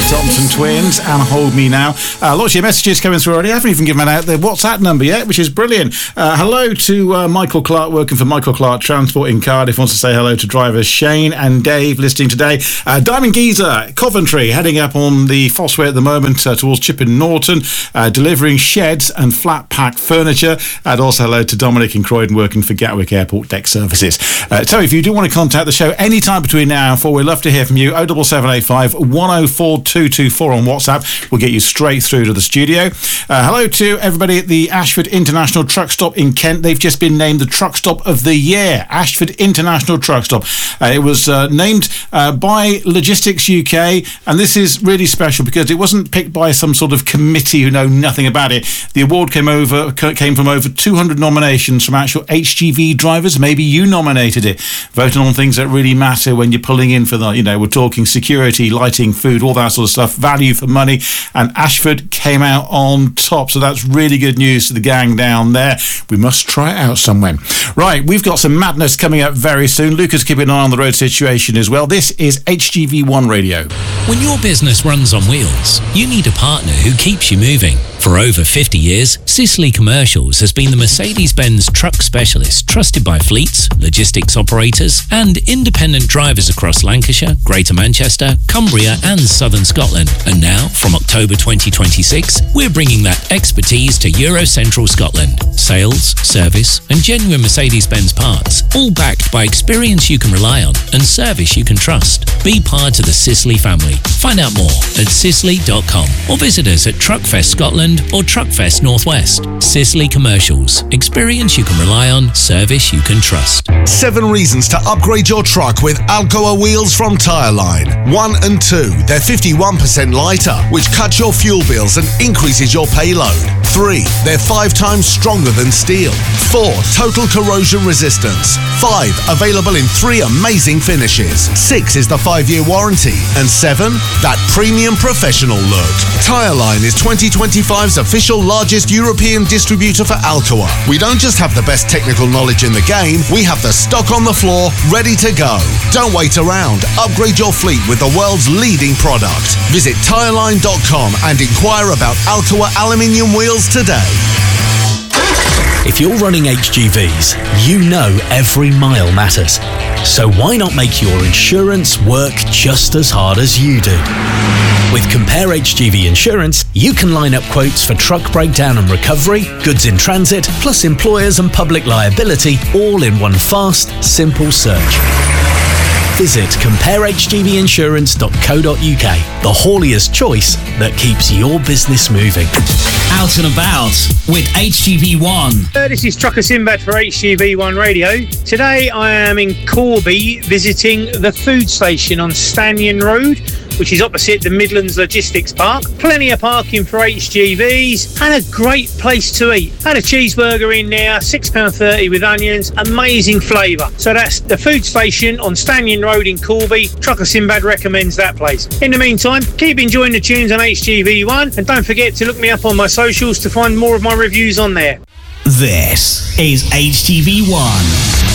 Thompson Twins and Hold Me Now. Lots of your messages coming through already. I haven't even given out the WhatsApp number yet, which is brilliant. Hello to Michael Clark, working for Michael Clark Transport in Cardiff. Wants to say hello to drivers Shane and Dave listening today. Diamond Geezer, Coventry, heading up on the Fossway at the moment towards Chipping Norton, delivering sheds and flat pack furniture. And also hello to Dominic in Croydon, working for Gatwick Airport Deck Services. So if you do want to contact the show anytime between now and 4, we'd love to hear from you. 07785 104 224 on WhatsApp. We'll get you straight through to the studio. Hello to everybody at the Ashford International Truck Stop in Kent. They've just been named the Truck Stop of the Year. Ashford International Truck Stop. It was named by Logistics UK, and this is really special because it wasn't picked by some sort of committee who know nothing about it. The award came from over 200 nominations from actual HGV drivers. Maybe you nominated it, voting on things that really matter when you're pulling in for the, we're talking security, lighting, food, all that sort of stuff, value for money, and Ashford came out on top. So that's really good news to the gang down there. We must try it out somewhere. Right, we've got some madness coming up very soon. Luca's keeping an eye on the road situation as well. This is HGV1 Radio. When your business runs on wheels, you need a partner who keeps you moving. For over 50 years, Sicily Commercials has been the Mercedes-Benz truck specialist trusted by fleets, logistics operators and independent drivers across Lancashire, Greater Manchester, Cumbria and Southern Scotland. And now, from October 2026, we're bringing that expertise to Euro Central Scotland. Sales, service and genuine Mercedes-Benz parts, all backed by experience you can rely on and service you can trust. Be part of the Sicily family. Find out more at sicily.com or visit us at Truckfest Scotland or Truckfest Northwest. Sicily Commercials. Experience you can rely on, service you can trust. 7 reasons to upgrade your truck with Alcoa wheels from Tyreline. 1 and 2, they're 51% lighter, which cuts your fuel bills and increases your payload. 3, they're 5 times stronger than steel. 4, total corrosion resistance. 5, available in 3 amazing finishes. 6 is the 5-year warranty. And 7, that premium professional look. Tyreline is 2025's official largest European distributor for Alcoa. We don't just have the best technical knowledge in the game, we have the stock on the floor ready to go. Don't wait around. Upgrade your fleet with the world's leading product. Visit Tyreline.com and inquire about Alcoa aluminium wheels today. If you're running HGVs, you know every mile matters. So why not make your insurance work just as hard as you do? With Compare HGV Insurance, you can line up quotes for truck breakdown and recovery, goods in transit, plus employers and public liability, all in one fast, simple search. Visit comparehgvinsurance.co.uk, the hauliest choice that keeps your business moving. Out and about with HGV1. This is Trucker Sinbad for HGV1 Radio. Today I am in Corby visiting the food station on Stannion Road, which is opposite the Midlands Logistics Park. Plenty of parking for HGVs and a great place to eat. Had a cheeseburger in there, £6.30 with onions, amazing flavour. So that's the food station on Stannion Road in Corby. Trucker Sinbad recommends that place. In the meantime, keep enjoying the tunes on HGV1 and don't forget to look me up on my socials to find more of my reviews on there. This is HGV1.